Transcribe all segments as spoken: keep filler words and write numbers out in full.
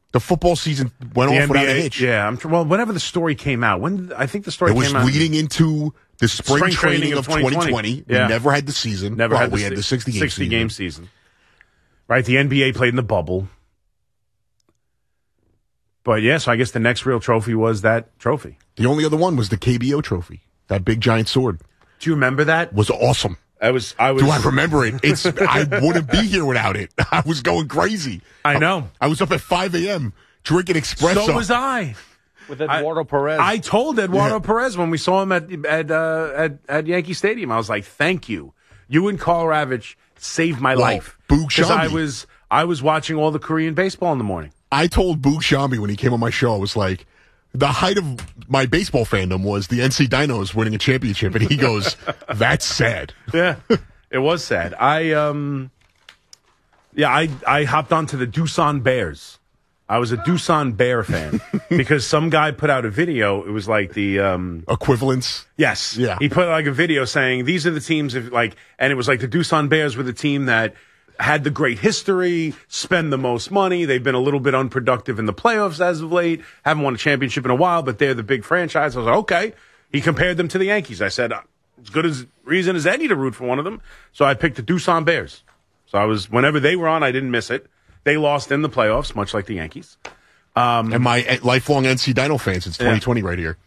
The football season went The off N B A, without a hitch. Yeah, I'm tr- well, whenever the story came out, when I think the story It was came out, leading into the spring, Spring training, training of of twenty twenty. twenty twenty. We Yeah. never had the season. never well, had the we had the sixty game sixty season. game season. Right, the N B A played in the bubble. But yeah, so I guess the next real trophy was that trophy. The only other one was the K B O trophy. That big giant sword Do you remember that? was awesome. I was, I was. Do I remember it? It's I wouldn't be here without it. I was going crazy. I know. I, I was up at five a.m. drinking espresso. So was I. With Eduardo Perez. I told Eduardo Yeah. Perez when we saw him at at, uh, at at Yankee Stadium, I was like, "Thank you, you and Carl Ravitch saved my Well, life." Boog Because I Shambi. was I was watching all the Korean baseball in the morning. I told Boog Shambi when he came on my show, I was like, the height of my baseball fandom was the N C Dinos winning a championship, and he goes, "That's sad." Yeah, it was sad. I um, yeah, I I hopped onto the Doosan Bears. I was a Doosan Bear fan because some guy put out a video. It was like the um, Equivalence. yes, Yeah. He put like a video saying these are the teams of like, and it was like the Doosan Bears were the team that had the great history, spend the most money. They've been a little bit unproductive in the playoffs as of late. Haven't won a championship in a while, but they're the big franchise. I was like, okay. He compared them to the Yankees. I said, uh, as good as reason as any to root for one of them. So I picked the Doosan Bears. So I was, whenever they were on, I didn't miss it. They lost in the playoffs, much like the Yankees. Um, And my uh, lifelong N C Dino fan since twenty twenty right here.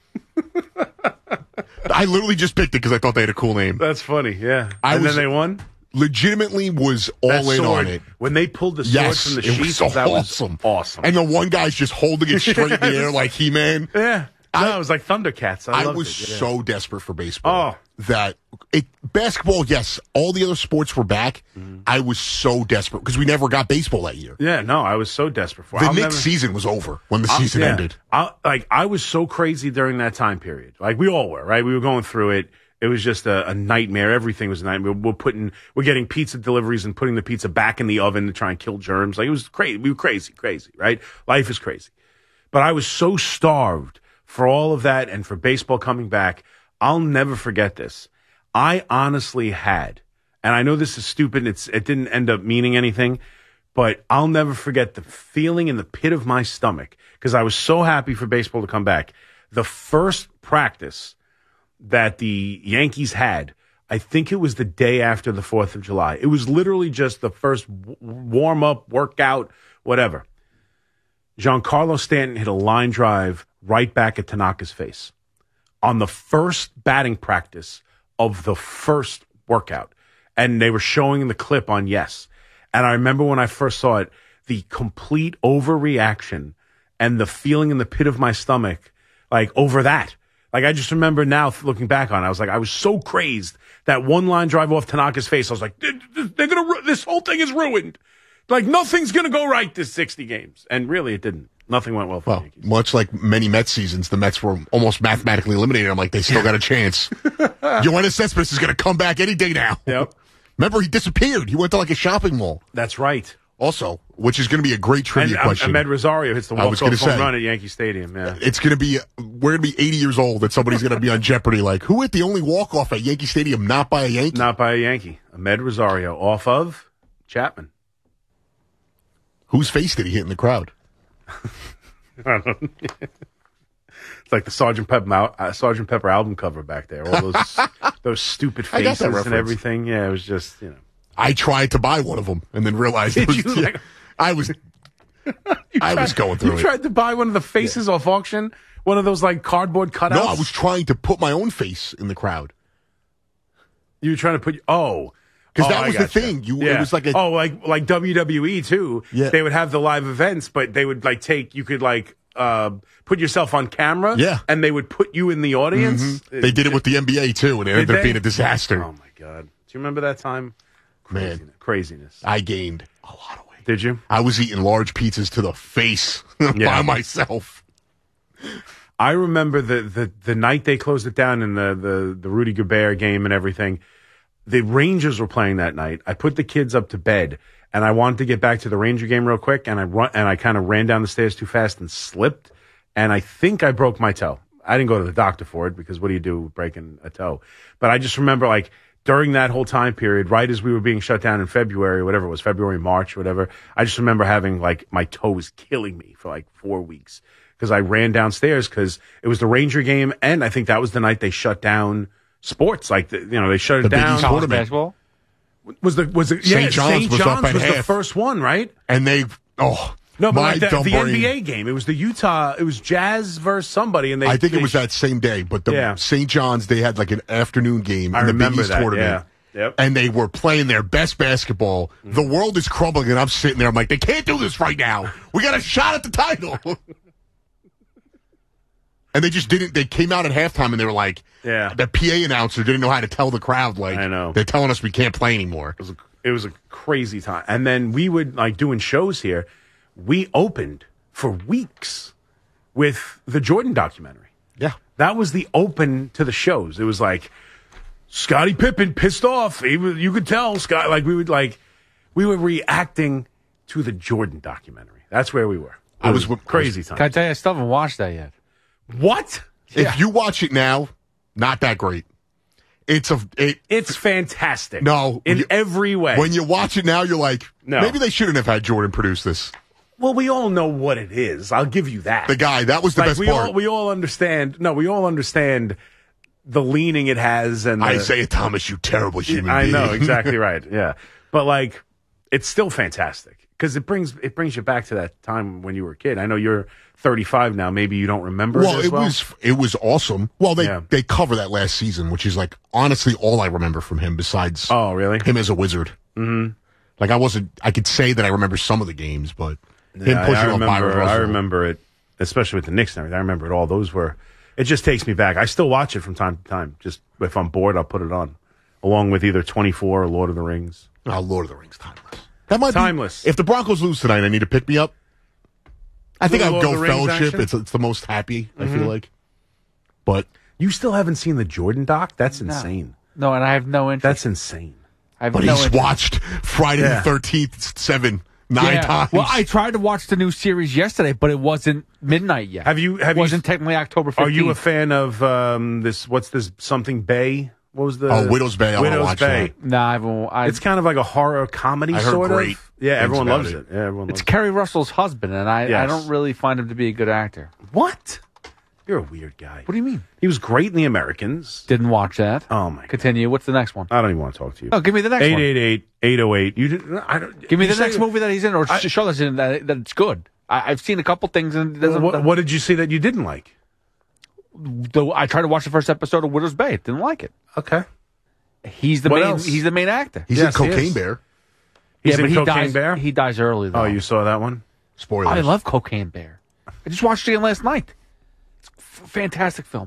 I literally just picked it because I thought they had a cool name. That's funny, yeah. I and was- then they won. Legitimately was all That in sword, on it. when they pulled the sword Yes, from the it sheath, was that awesome. was awesome. And the one guy's just holding it straight in the air like He-Man. yeah, I- no, it was like Thundercats. I, I loved was it, yeah. so desperate for baseball Oh. that it basketball. Yes, all the other sports were back. Mm-hmm. I was so desperate because we never got baseball that year. Yeah, no, I was so desperate for it. The I'll Knicks never- season was over when the I'll- season yeah. ended. I, like I was so crazy during that time period. Like we all were, right? We were going through it. It was just a, a nightmare. Everything was a nightmare. We're putting, we're getting pizza deliveries and putting the pizza back in the oven to try and kill germs. Like it was crazy. We were crazy, crazy, right? Life is crazy. But I was so starved for all of that and for baseball coming back. I'll never forget this. I honestly had, and I know this is stupid. It's, it didn't end up meaning anything, but I'll never forget the feeling in the pit of my stomach because I was so happy for baseball to come back. The first practice that the Yankees had, I think it was the day after the fourth of July. It was literally just the first w- warm-up, workout, whatever. Giancarlo Stanton hit a line drive right back at Tanaka's face on the first batting practice of the first workout. And they were showing the clip on Yes. And I remember when I first saw it, the complete overreaction and the feeling in the pit of my stomach, like over that. Like, I just remember now looking back on it, I was like, I was so crazed that one line drive off Tanaka's face. I was like, they're, they're gonna, ru- this whole thing is ruined. Like, nothing's gonna go right this sixty games. And really, it didn't. Nothing went well for the Well, Yankees. much like many Mets seasons, the Mets were almost mathematically eliminated. I'm like, they still got a chance. Yoenis Cespedes is going to come back any day now. Yep. Remember, he disappeared. He went to like a shopping mall. That's right. Also, which is going to be a great And trivia um, question. Ahmed Rosario hits the I was walk-off gonna home say. run at Yankee Stadium. Yeah. It's going to be, we're going to be eighty years old that somebody's going to be on Jeopardy like, who hit the only walk-off at Yankee Stadium not by a Yankee? Not by a Yankee. Ahmed Rosario off of Chapman. Whose face did he hit in the crowd? It's like the Sergeant Pepper, Mal- uh, Sergeant Pepper album cover back there. All those those stupid I got faces that and reference. everything. Yeah, it was just, you know. I tried to buy one of them and then realized it Did was, you? yeah, I was I was going through You it. tried to buy one of the faces off auction? One of those, like, cardboard cutouts? No, I was trying to put my own face in the crowd. You were trying to put... Oh. Because Oh, that I was the gotcha. thing. You, Yeah. It was like a, Oh, like like W W E, too. Yeah. They would have the live events, but they would, like, take... You could, like... Uh, put yourself on camera, Yeah. and they would put you in the audience. Mhm. They did it with the N B A too, and it Did ended up they? being a disaster. Oh my god! Do you remember that time? Man. Craziness. Craziness. I gained a lot of weight. Did you? I was eating large pizzas to the face by Yeah. myself. I remember the, the, the night they closed it down in the, the, the Rudy Gobert game and everything. The Rangers were playing that night. I put the kids up to bed, and I wanted to get back to the Ranger game real quick, and I run and I kind of ran down the stairs too fast and slipped, and I think I broke my toe. I didn't go to the doctor for it because what do you do with breaking a toe? But I just remember like during that whole time period, right as we were being shut down in February, whatever it was, February, March, whatever, I just remember having, like, my toe was killing me for, like, four weeks because I ran downstairs because it was the Ranger game, and I think that was the night they shut down sports. Like, the, you know, they shut it The Big down. East tournament. Basketball? Was the, was it, Saint yeah, John's Saint was up John's at was the half. first one, right? And they, oh, No, but my like the, dumb the brain. N B A game, it was the Utah, it was Jazz versus somebody, and they. I think they, it was that same day, but the Yeah. Saint John's, they had like an afternoon game I in the Big remember East that, tournament. yeah. Yep. And they were playing their best basketball. Mm-hmm. The world is crumbling, and I'm sitting there. I'm like, they can't do this right now. We got a shot at the title. And they just didn't. They came out at halftime, and they were like, Yeah. the P A announcer didn't know how to tell the crowd, like, I know. they're telling us we can't play anymore. It was, a, it was a crazy time. And then we would, like, doing shows here, we opened for weeks with the Jordan documentary. Yeah. That was the open to the shows. It was like, Scottie Pippen pissed off. He was, you could tell, Scott, like, we would, like, we were reacting to the Jordan documentary. That's where we were. It I was was with- crazy Can I time. tell you, I still haven't watched that yet. What? If you watch it now, not that great. It's a it, It's fantastic. No, in you- every way. when you watch it now, you're like, No. maybe they shouldn't have had Jordan produce this. Well, we all know what it is. I'll give you that. The guy, that was the Like, best we part. all we all understand. No, we all understand the leaning it has, and the, Isaiah Thomas, you terrible human I being. know exactly right. Yeah, but like, it's still fantastic because it brings it brings you back to that time when you were a kid. I know you're thirty-five now. Maybe you don't remember. Well, it, as it well. was it was awesome. Well, they Yeah. they cover that last season, which is like honestly all I remember from him besides Oh, really? him as a Wizard. Mm-hmm. Like I wasn't. I could say that I remember some of the games, but him Yeah, pushing I off Byron remember. I Russell. remember it, especially with the Knicks and everything. I remember it all. Those were. It just takes me back. I still watch it from time to time. Just if I'm bored, I'll put it on, along with either twenty-four or Lord of the Rings. Oh, Lord of the Rings, timeless. That might Timeless. Be, if the Broncos lose tonight, I need to pick me up. I think Little I'll Lord of go the Rings Fellowship. action? It's it's the most happy. I feel like, but You still haven't seen the Jordan doc? That's insane. No, and I have no interest. That's insane. I have but no he's interest. watched Friday Yeah. the Thirteenth seven nine Yeah. times. Well, I tried to watch the new series yesterday, but it wasn't midnight yet. Have you? Have it wasn't you? technically October Are fifteenth. you a fan of um, this? What's this? Something Bay? What was the? Oh, Widow's Bay. I wanna Widow's watch Bay. that. No, I haven't. I, It's kind of like a horror comedy, I heard sort great of. Yeah, things everyone about loves it. it. Yeah, everyone it's loves Kerry Russell's husband, and I, I Yes. don't really find him to be a good actor. it. What? You're a weird guy. What do you mean? He was great in The Americans. Didn't watch that. Oh my god! Continue. What's the next one? I don't even want to talk to you. Oh, give me the next Eight one. eight eight eight zero eight. You did. I don't. Give me you the say- next movie that he's in, or I- show us in that, that it's good. I, I've seen a couple things, and it doesn't. What, what did you see that you didn't like? the, I tried to watch the first episode of Widow's Bay. Didn't like it. Okay. He's the What main. else? He's the main actor. He's Yes, in he Cocaine is. Bear. He's yeah, in but he Cocaine dies. Bear? He dies early though. Oh, you saw that one? Spoilers. I love Cocaine Bear. I just watched it again last night. It's a f- fantastic film.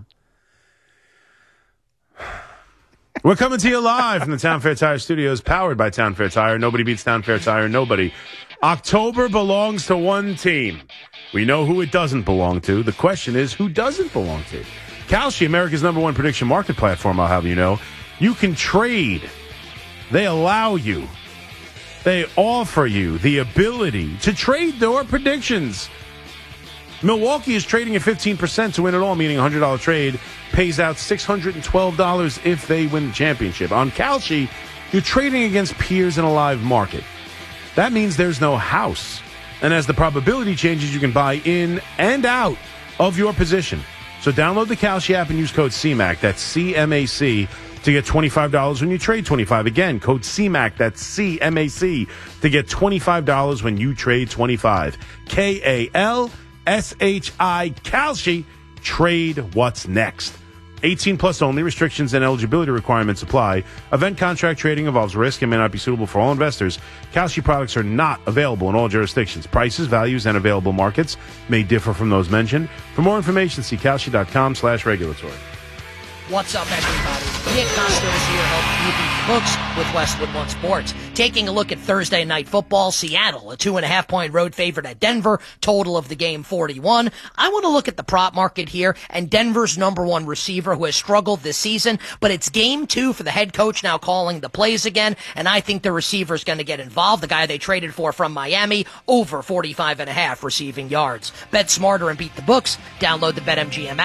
We're coming to you live from the Town Fair Tire Studios, powered by Town Fair Tire. Nobody beats Town Fair Tire. Nobody. October belongs to one team. We know who it doesn't belong to. The question is, who doesn't belong to? Kalshi, America's number one prediction market platform, I'll have you know. You can trade. They allow you. They offer you the ability to trade their predictions. Milwaukee is trading at fifteen percent to win it all, meaning a one hundred dollars trade pays out six hundred twelve dollars if they win the championship. On Kalshi, you're trading against peers in a live market. That means there's no house. And as the probability changes, you can buy in and out of your position. So download the Kalshi app and use code C M A C, that's C M A C, to get twenty-five dollars when you trade twenty-five dollars. Again, code C M A C, that's C M A C, to get twenty-five dollars when you trade twenty-five dollars. K A L S H I, Kalshi. Trade what's next. eighteen plus only. Restrictions and eligibility requirements apply. Event contract trading involves risk and may not be suitable for all investors. Kalshi products are not available in all jurisdictions. Prices, values, and available markets may differ from those mentioned. For more information, see Kalshi.com slash regulatory. What's up, everybody? Nick Costa is here helping you beat the books with Westwood One Sports. Taking a look at Thursday Night Football, Seattle, a two and a half point road favorite at Denver, total of the game forty-one. I want to look at the prop market here and Denver's number one receiver who has struggled this season, but it's game two for the head coach now calling the plays again, and I think the receiver's going to get involved. The guy they traded for from Miami, over forty-five and a half receiving yards. Bet smarter and beat the books. Download the BetMGM app.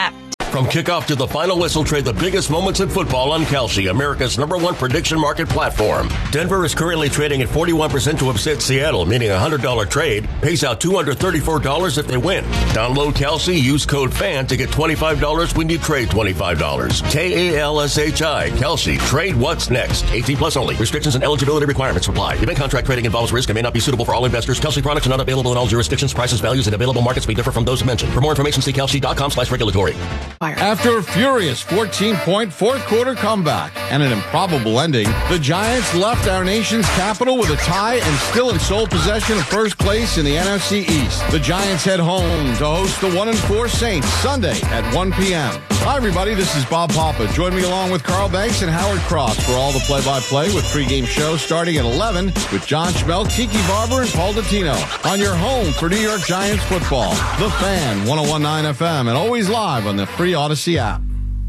From kickoff to the final whistle, trade the biggest moments in football on Kalshi, America's number one prediction market platform. Denver is currently trading at forty-one percent to upset Seattle, meaning a one hundred dollars trade pays out two hundred thirty-four dollars if they win. Download Kalshi, use code FAN to get twenty-five dollars when you trade twenty-five dollars. K A L S H I, Kalshi. Trade what's next. eighteen plus only. Restrictions and eligibility requirements apply. Event contract trading involves risk and may not be suitable for all investors. Kalshi products are not available in all jurisdictions. Prices, values, and available markets may differ from those mentioned. For more information, see Kalshi.com slash regulatory. After a furious fourteen-point fourth quarter comeback and an improbable ending, the Giants left our nation's capital with a tie and still in sole possession of first place in the N F C East. The Giants head home to host the one and four Saints Sunday at one p.m. Hi, everybody. This is Bob Papa. Join me along with Carl Banks and Howard Cross for all the play-by-play with pregame show starting at eleven with John Schmelk, Tiki Barber, and Paul Dottino on your home for New York Giants football. The Fan, one oh one point nine F M, and always live on the free Odyssey app.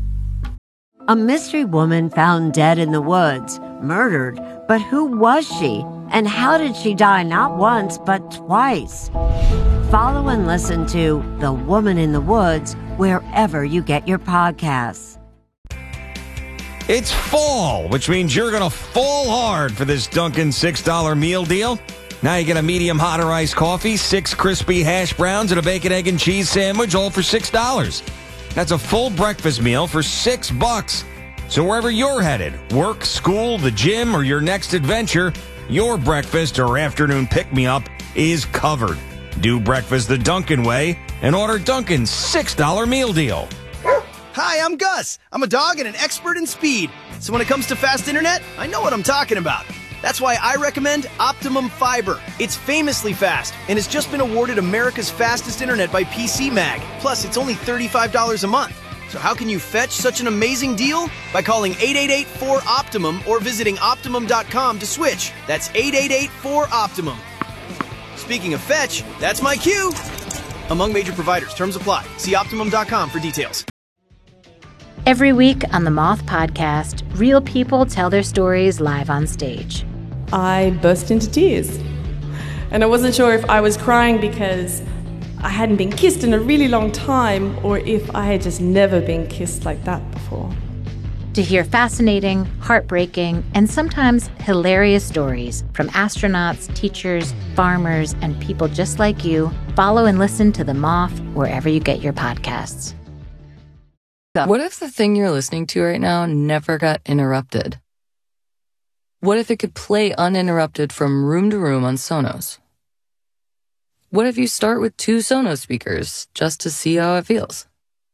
A mystery woman found dead in the woods, murdered, but who was she? And how did she die not once, but twice? Follow and listen to The Woman in the Woods wherever you get your podcasts. It's fall, which means you're going to fall hard for this Dunkin' six dollar meal deal. Now you get a medium hot or iced coffee, six crispy hash browns, and a bacon, egg, and cheese sandwich, all for six dollars. That's a full breakfast meal for six bucks. So wherever you're headed, work, school, the gym, or your next adventure, your breakfast or afternoon pick-me-up is covered. Do breakfast the Dunkin' way and order Dunkin's six dollar meal deal. Hi, I'm Gus. I'm a dog and an expert in speed. So when it comes to fast internet, I know what I'm talking about. That's why I recommend Optimum Fiber. It's famously fast and has just been awarded America's fastest internet by P C Mag. Plus, it's only thirty-five dollars a month. So how can you fetch such an amazing deal? By calling eight eight eight four Optimum or visiting Optimum dot com to switch. That's eight eight eight four Optimum. Speaking of fetch, that's my cue. Among major providers, terms apply. See Optimum dot com for details. Every week on the Moth Podcast, real people tell their stories live on stage. I burst into tears. And I wasn't sure if I was crying because I hadn't been kissed in a really long time or if I had just never been kissed like that before. To hear fascinating, heartbreaking, and sometimes hilarious stories from astronauts, teachers, farmers, and people just like you, follow and listen to The Moth wherever you get your podcasts. What if the thing you're listening to right now never got interrupted? What if it could play uninterrupted from room to room on Sonos? What if you start with two Sonos speakers just to see how it feels?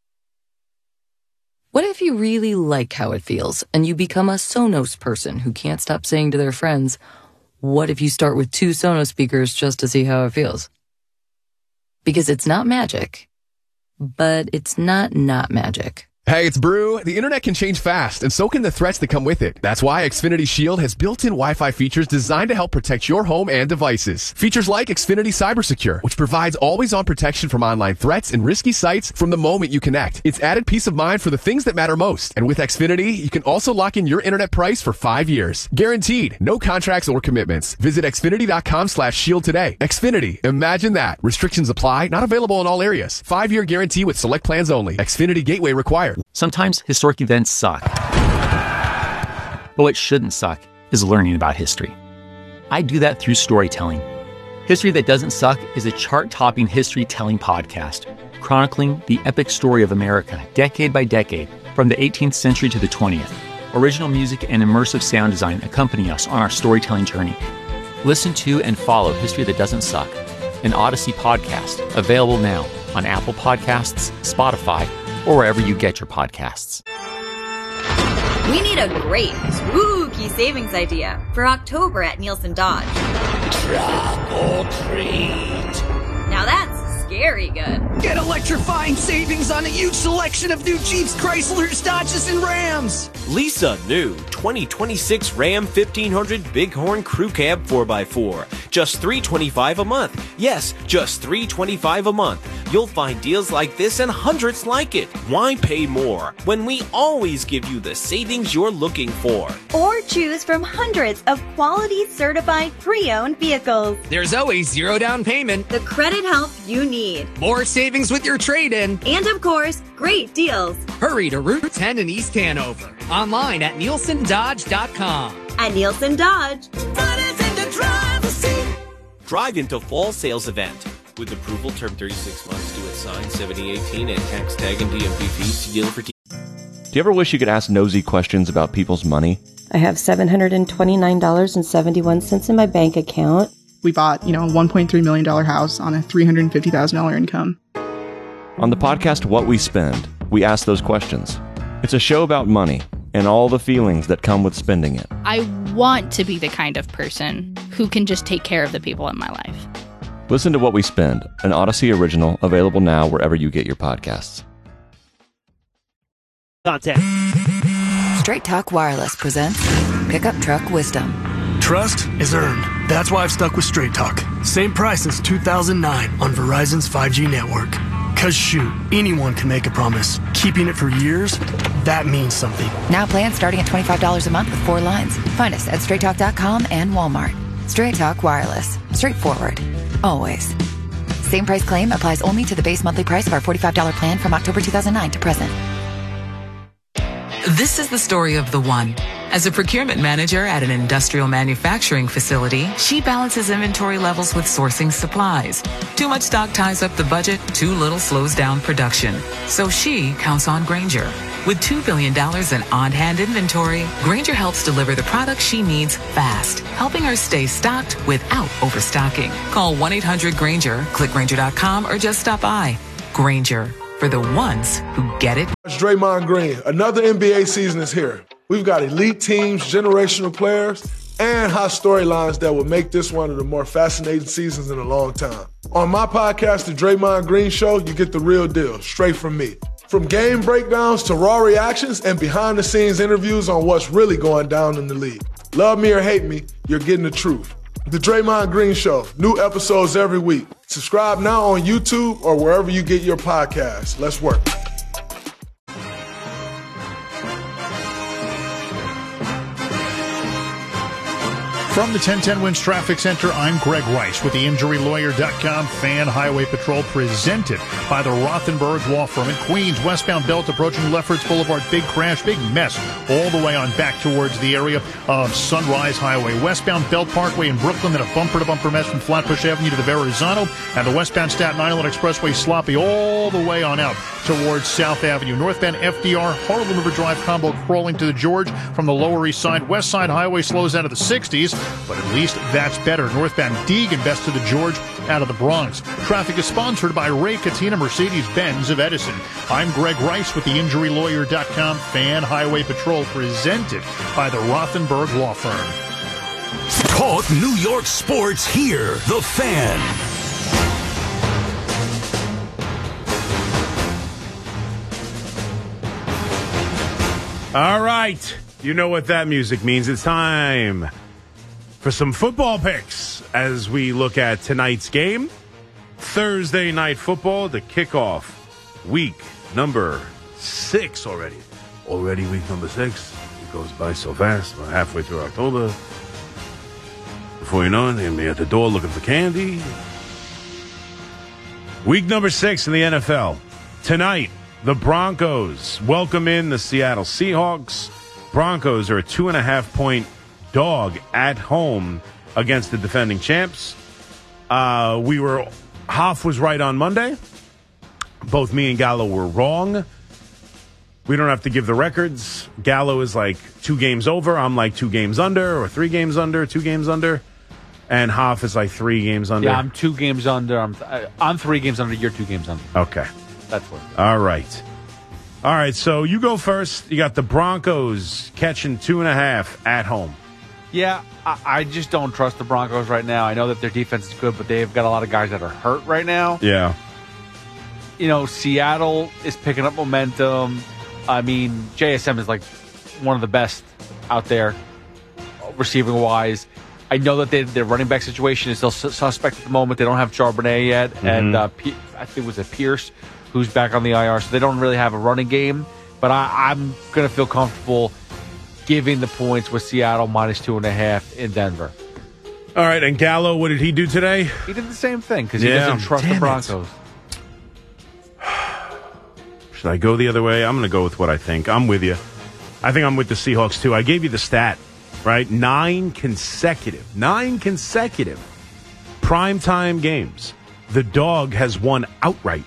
What if you really like how it feels and you become a Sonos person who can't stop saying to their friends, what if you start with two Sonos speakers just to see how it feels? Because it's not magic, but it's not not magic. Hey, it's Brew. The internet can change fast, and so can the threats that come with it. That's why Xfinity Shield has built-in Wi-Fi features designed to help protect your home and devices. Features like Xfinity CyberSecure, which provides always-on protection from online threats and risky sites from the moment you connect. It's added peace of mind for the things that matter most. And with Xfinity, you can also lock in your internet price for five years. Guaranteed. No contracts or commitments. Visit Xfinity.com slash shield today. Xfinity. Imagine that. Restrictions apply. Not available in all areas. Five-year guarantee with select plans only. Xfinity Gateway required. Sometimes historic events suck. But what shouldn't suck is learning about history. I do that through storytelling. History That Doesn't Suck is a chart-topping history-telling podcast, chronicling the epic story of America, decade by decade, from the eighteenth century to the twentieth. Original music and immersive sound design accompany us on our storytelling journey. Listen to and follow History That Doesn't Suck, an Odyssey podcast, available now on Apple Podcasts, Spotify, or wherever you get your podcasts. We need a great, spooky savings idea for October at Nielsen Dodge. Trunk or treat. Now that's scary good. Get electrifying savings on a huge selection of new Jeeps, Chryslers, Dodges, and Rams. Lisa new twenty twenty-six Ram fifteen hundred Bighorn Crew Cab four by four. Just three hundred twenty-five dollars a month. Yes, just three hundred twenty-five dollars a month. You'll find deals like this and hundreds like it. Why pay more when we always give you the savings you're looking for? Or choose from hundreds of quality certified pre-owned vehicles. There's always zero down payment. The credit help you need. More savings with your trade-in. And of course, great deals. Hurry to Route ten in East Hanover. Online at Nielsen Dodge dot com. At Nielsen Dodge. Drive into fall sales event. With approval, term thirty-six months, due at sign seventy eighteen and tax tag and D M V fees to dealer for T. Do you ever wish you could ask nosy questions about people's money? I have seven hundred twenty-nine dollars and seventy-one cents in my bank account. We bought, you know, a one point three million dollars house on a three hundred fifty thousand dollars income. On the podcast What We Spend, we ask those questions. It's a show about money and all the feelings that come with spending it. I want to be the kind of person who can just take care of the people in my life. Listen to What We Spend, an Odyssey original, available now wherever you get your podcasts. Contact. Straight Talk Wireless presents Pickup Truck Wisdom. Trust is earned. That's why I've stuck with Straight Talk. Same price since two thousand nine on Verizon's five G network. Cause shoot, anyone can make a promise. Keeping it for years, that means something. Now plans starting at twenty-five dollars a month with four lines. Find us at straight talk dot com and Walmart. Straight Talk Wireless. Straightforward. Always. Same price claim applies only to the base monthly price of our forty-five dollars plan from October two thousand nine to present. This is the story of the one. As a procurement manager at an industrial manufacturing facility, she balances inventory levels with sourcing supplies. Too much stock ties up the budget, too little slows down production. So she counts on Grainger. With two billion dollars in on-hand inventory, Grainger helps deliver the products she needs fast, helping her stay stocked without overstocking. Call one eight hundred Grainger, click Grainger dot com, or just stop by. Grainger, for the ones who get it. It's Draymond Green. Another N B A season is here. We've got elite teams, generational players, and hot storylines that will make this one of the more fascinating seasons in a long time. On my podcast, The Draymond Green Show, you get the real deal, straight from me. From game breakdowns to raw reactions and behind-the-scenes interviews on what's really going down in the league. Love me or hate me, you're getting the truth. The Draymond Green Show, new episodes every week. Subscribe now on YouTube or wherever you get your podcasts. Let's work. From the ten ten Wins Traffic Center, I'm Greg Rice with the Injury Lawyer dot com Fan Highway Patrol, presented by the Rothenberg Law Firm in Queens. Westbound belt approaching Lefferts Boulevard. Big crash, big mess all the way on back towards the area of Sunrise Highway. Westbound Belt Parkway in Brooklyn, then a bumper-to-bumper mess from Flatbush Avenue to the Verrazano, and the westbound Staten Island Expressway sloppy all the way on out towards South Avenue. Northbound F D R, Harlem River Drive combo crawling to the George from the Lower East Side. West Side Highway slows out of the sixties, but at least that's better. Northbound Deegan best to the George out of the Bronx. Traffic is sponsored by Ray Katina Mercedes-Benz of Edison. I'm Greg Rice with the Injury Lawyer dot com Fan Highway Patrol, presented by the Rothenberg Law Firm. Talk New York sports here. The Fan. All right. You know what that music means. It's time for some football picks as we look at tonight's game. Thursday night football, the kickoff week number six already. Already week number six. It goes by so fast. We're halfway through October. Before you know it, they're going to be at the door looking for candy. Week number six in the N F L. Tonight, the Broncos welcome in the Seattle Seahawks. Broncos are a two and a half point dog at home against the defending champs. Uh, we were, Hoff was right on Monday. Both me and Gallo were wrong. We don't have to give the records. Gallo is like two games over. I'm like two games under, or three games under, two games under. And Hoff is like three games under. Yeah, I'm two games under. I'm, I'm three games under. You're two games under. Okay. That's what. All right. All right, so you go first. You got the Broncos catching two and a half at home. Yeah, I, I just don't trust the Broncos right now. I know that their defense is good, but they've got a lot of guys that are hurt right now. Yeah. You know, Seattle is picking up momentum. I mean, J S M is like one of the best out there, receiving-wise. I know that they, their running back situation is still su- suspect at the moment. They don't have Charbonnet yet, Mm-hmm. and uh, P- I think it was a Pierce who's back on the I R, so they don't really have a running game. But I, I'm going to feel comfortable giving the points with Seattle minus two and a half in Denver. All right, and Gallo, what did he do today? He did the same thing because he Yeah, doesn't trust damn the it. Broncos. Should I go the other way? I'm going to go with what I think. I'm with you. I think I'm with the Seahawks, too. I gave you the stat, right? Nine consecutive, nine consecutive primetime games. The dog has won outright